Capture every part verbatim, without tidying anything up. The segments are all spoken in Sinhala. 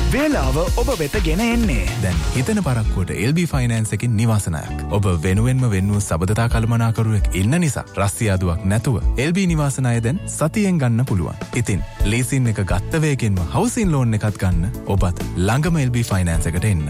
වේලාව ඔබ වෙත ගෙන එන්නේ. දැන් හිතන පරක්කුවට එල් බී ෆයිනෑන්ස් එකකින් නිවාසනායක්. ඔබ වෙනුවෙන්ම වෙන්වූ සබඳතා කළමනාකරුවෙක් ඉන්න නිසා රස්තියාදුවක් නැතුව එල් බී නිවාසනාය දැන් සතියෙන් ගන්න පුළුවන්. ඉතින් ලීසින් එක ගත්ත වේගෙන්ම හවුසින් ලෝන් එකත් ගන්න ඔබත් ළඟම එල් බී ෆයිනෑන්ස් එකට එන්න.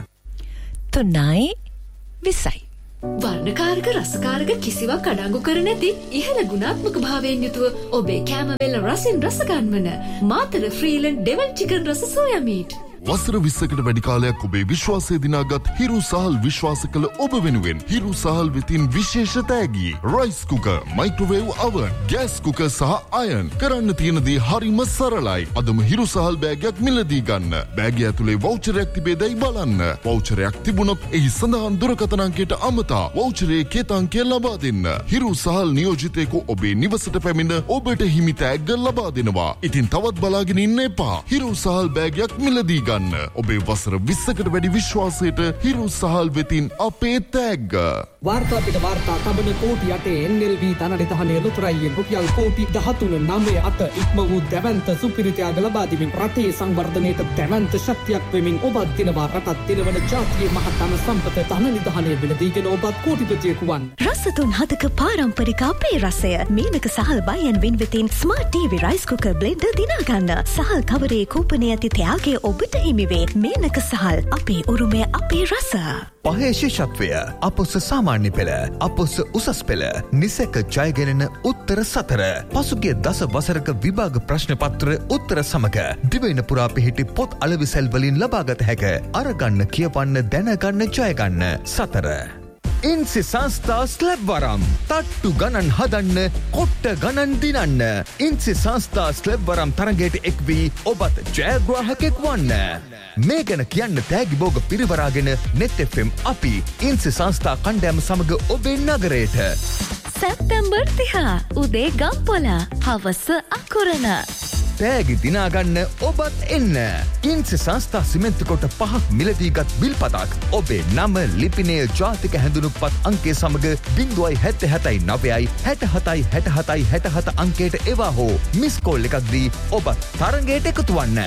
තුනයි විසයි. වර්ණකාරක රසකාරක කිසිවක් අඩංගු කර නැති ඉහළ ගුණාත්මක භාවයෙන් යුතුව ඔබේ කැමවෙල රසින් රස ගන්වන මාතර ෆ්‍රීලන්ඩ් ඩෙවල් චිකන් රස සෝයා මීට්. වසර විස්සකට වැඩි කාලයක් ඔබේ විශ්වාසය දිනාගත් හිරු සහල් විශ්වාස කළ ඔබ වෙනුවෙන් හිරු සහල් වෙතින් විශේෂ තෑගි rice cooker, microwave oven, gas cooker සහ අයන්. කරන්න තියෙන දේ හරිම සරලයි. අදම හිරු සහල් බෑගයක් මිලදී ගන්න. බෑගය ඇතුලේ වවුචරයක් තිබේදයි බලන්න. වවුචරයක් තිබුණොත් එහි සඳහන් දුරකථන අංකයට අමතා වවුචරයේ කේතංකය ලබා දෙන්න. හිරු සහල් නියෝජිතයෙකු ඔබේ නිවසට පැමිණ ඔබට හිමි තෑග්ග ලබා දෙනවා. ඉතින් තවත් බලාගෙන ඉන්න එපා. හිරු සහල් බෑගයක් මිලදී ගන්න. ඔබේ වසර විස්සකට වැඩි විශ්වාසයට හිරු සහල් වෙතින් අපේ තෑග්ග. වාර්තා පිට වාර්තා තබන කෝටි අටේ එන් එල් බී තනරිතහනේ ලොතරයියෙන් රුපියල් කෝටි දහතුන නවය අට ඉක්ම වූ දැවන්ත සුපිරිත්‍යාග ලබා දෙමින් රටේ සංවර්ධනයට දැවන්ත ශක්තියක් වෙමින් ඔබත් දිනවා රටත් දිනවන ජාතියේ මහතම සම්පත තනරිතහනේ වෙලදීගෙන ඔබත් කෝටිපතියෙකු වන්. රසතුන් හදක පාරම්පරික අපේ රසය මීනක සහල් බයන් වින් වෙතින් smart TV rice cooker blender දිනා ගන්න. සහල් කවරේ කූපනයේ ඇති ත්‍යාගයේ ඔබට හිමිවේ. මේනක සහල් අපේ උරුමය අපේ රස. පහේ ශිෂ්‍යත්වය අපොස සාමාන්‍ය පෙළ අපොස උසස් පෙළ නිසැක ජයගෙනෙන උත්තර සතර පසුගිය දස වසරක විභාග ප්‍රශ්න පත්‍ර උත්තර සමග දිවයින පුරා පිහිටි පොත් අලෙවිසැල් වලින් ලබාගත හැක. අරගන්න කියවන්න දැනගන්න ජයගන්න සතර. ඉන්සි සංස්ථා ස්ලැබ් වරම් තට්ටු ගණන් හදන්න කොට්ට ගණන් දිනන්න. ඉන්සි සංස්ථා ස්ලැබ් වරම් තරගයට එක් වී ඔබත් ජයග්‍රාහකෙක් වන්න. මේ ගැන කියන්න තෑගි බෝග පිරිවරාගෙන නෙත් එෆ් එම් අපි ඉන්සි සංස්ථා කණ්ඩෑම සමග ඔබේ නගරයට. සැප්තැම්බර් තිහා උදේ ගම්පොල හවස අකුරණ. තෑගි දිනාගන්න ඔබත් එන්න. ඉන්සි සංස්ථා සිමෙන්ති කොට පහක් මිලදීගත් බිල්පතක් ඔබේ නම ලිපිනය ජාතික හැඳුනුපත් අංකේ සමග බිංදුවයි හැත්ත හැතයි නවයයි හැට හතයි හැට හතයි හැට හත අංකයට එවා හෝ මිස්කෝල් එකක් දී ඔබත් තරගයට එකතු වන්න.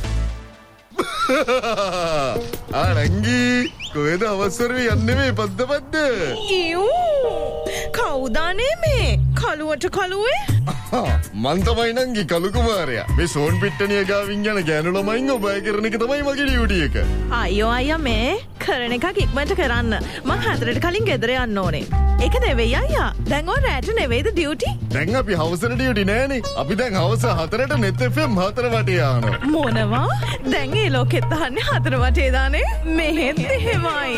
ආනංගී කොහෙද අවසරේ යන්නේ මේ පද්ද පද්ද? ඊයෝ කවුදානේ මේ කලුවට කලුවේ? මං තමයි නංගි කලු කුමාරයා. මේ සෝන් පිට්ටනිය ගාවින් යන ගෑනු ළමයින් ඔබ අය කරන එක තමයි මගේ ඩියුටි එක. අයියෝ අයියා මේ කරන එකක් ඉක්මනට කරන්න. මං හතරට කලින් ගෙදර යන්න ඕනේ. ඒක නෙවෙයි අයියා. දැන් ඔය රැට නෙවෙයිද ඩියුටි? දැන් අපි හවසට ඩියුටි නෑනේ. අපි දැන් හවස හතරට නෙත් එෆ් එම් හතර වටේ යනවා. මොනවා? දැන් ඒ ලෝකෙත් අහන්නේ හතර වටේ දානේ. මෙහෙත් එහෙමයි.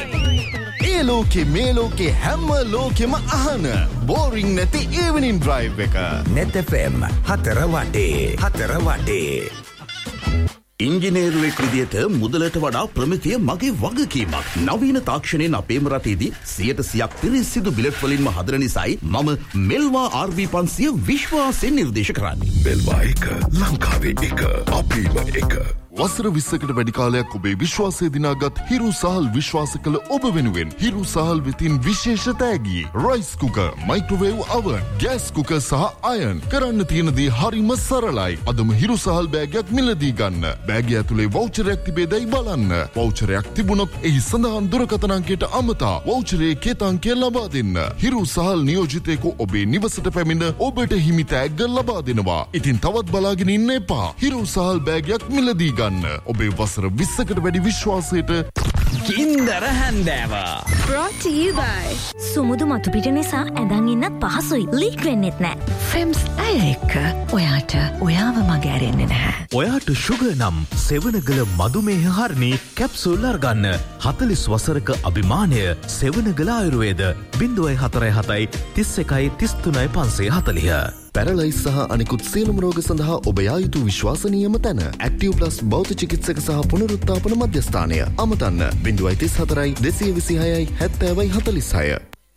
ඒ ලෝකේ මේ ලෝකේ හැම ලෝකෙම අහන බෝරිං නැති ඉවනින් ඩ්‍රයිව් එක. නෙත් එෆ් එම් හතර වටේ හතර වටේ. ඉංජිනේරුවෙක් විදියට මුදලට වඩා ප්‍රමිතිය මගේ වගකීමක්. නවීන තාක්ෂණයෙන් අපේම රටේදී සියයට සියයක් පිරිසිදු බිලට් වලින්ම හදන නිසායි මම මෙල්වා ආර් වී පන්සිය විශ්වාසයෙන් නිර්දේශ කරන්නේ. මෙල්වා එක ලංකාවේ එක අපේම එක. වසර විස්සකට වැඩි කාලයක් ඔබේ විශ්වාසය දිනාගත් හිරු සහල් විශ්වාස කළ ඔබ වෙනුවෙන් හිරු සහල් වෙතින් විශේෂ තෑගි rice cooker, microwave oven, gas cooker සහ අයන්. කරන්න තියෙන දේ හරිම සරලයි. අදම හිරු සහල් බෑගයක් මිලදී ගන්න. බෑගය ඇතුලේ වවුචරයක් තිබේදයි බලන්න. වවුචරයක් තිබුණොත් එහි සඳහන් දුරකථන අංකයට අමතා වවුචරයේ කේතංකය ලබා දෙන්න. හිරු සහල් නියෝජිතයෙකු ඔබේ නිවසට පැමිණ ඔබට හිමි තෑග්ග ලබා දෙනවා. ඉතින් තවත් බලාගෙන ඉන්න එපා. හිරු සහල් බෑගයක් මිලදී ගන්න. ඔබේ වසර විස්සකට වැඩි විශ්වාසයට කින්දර හැන්දෑවා. Brought to you by සුමුදු මතු පිට නිසා ඇඳන් ඉන්නත් පහසුයි. ලීක් වෙන්නෙත් නෑ. ෆෙම්ස් ඇය එක්ක ඔයාට ඔයාව මගේ ඇරෙන්නේ නැහැ. ඔයාට ෂුගර් නම් සෙවනගල මදුමේහ හරණි කැප්සූල් අරගන්න. හතළිස් වසරක අභිමානය සෙවනගල ආයුර්වේද ज़ीरो चार सात तीस एक तीस तीन पाँच सौ चालीस. පැරලයිස් සහ අනිකුත් සියලුම රෝග සඳහා ඔබ යා යුතු විශ්වාසනීයම තැන ඇක්ටිව් ප්ලස් භෞතික චිකිත්සක සහ පුනරුත්ථාපන මධ්‍යස්ථානය. අමතන්න ज़ीरो तीस चार दो दो छह सात ज़ीरो चार छह.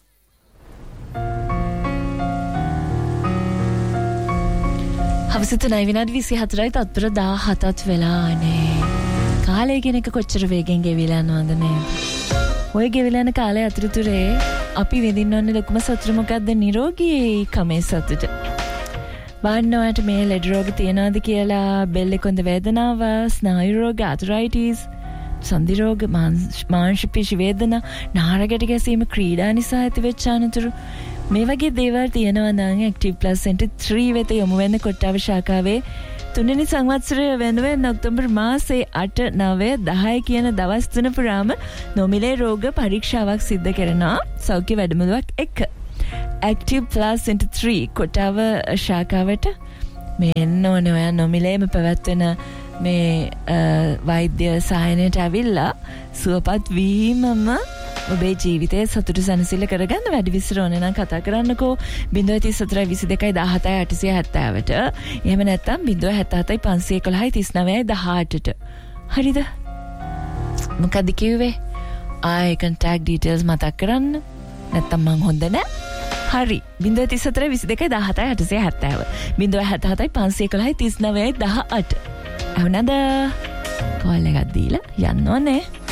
හවස තුනයි විනාඩි විසිහතරයි තත්පර දාහතත් වෙලානේ. කාලය කියන එක කොච්චර වේගෙන් ගෙවිලා යනවද නේද? ඔය ගෙවිලා යන කාලය අතරතුරේ අපි විඳින්න ඕනේ ලොකුම සතුට මොකද්ද? නිරෝගී කමේ සතුට. බාන්නවට මේ ලෙඩ රෝග තියනවාද කියලා බෙල්ලේ කොන්ද වේදනාව ස්නායු රෝග ආතරයිටිස් සන්ධි රෝග මාංශ පේශි වේදනා නාරගැට ගැසීම ක්‍රීඩා නිසා ඇතිවෙච්ච අනතුරු මේ වගේ දේවල් තියෙනවා නම් ඇක්ටිව් ප්ලස් සෙන්ටර් three වෙත යොමු වෙන්න කොට්ටාව ශාඛාවේ තුන්වෙනි සංවත්සරය වෙනුවෙන් ඔක්තෝබර් මාසයේ අට නවය දහය කියන දවස් තුන පුරාම නොමිලේ රෝග පරීක්ෂාවක් සිද්ධ කරනවා සෞඛ්‍ය වැඩමුළුවක් එක්ක. Active plus centre three Kottawa ශාඛාවට මේ එන්න ඕනේ ඔයා නොමිලේම පැවැත්වෙන මේ වෛද්‍ය සායනයට ඇවිල්ලා සුවපත් වීමම ඔබේ ජීවිතය සතුට සැනසෙල්ල කරගන්න වැඩි විස්තර ඕනේ නම් කතා කරන්නකෝ zero three four two two seven eight seven seven ට එහෙම නැත්නම් zero seven seven five one one three nine one eight ට හරිද මොකද කිව්වේ ආයේ contact details මතක් කරන්න නැත්නම් මං හොඳ නෑ හරි zero three four two two seven eight seven seven zero seven seven five one one three nine one eight අහුණාද call එකක් දීලා යන්න ඕනේ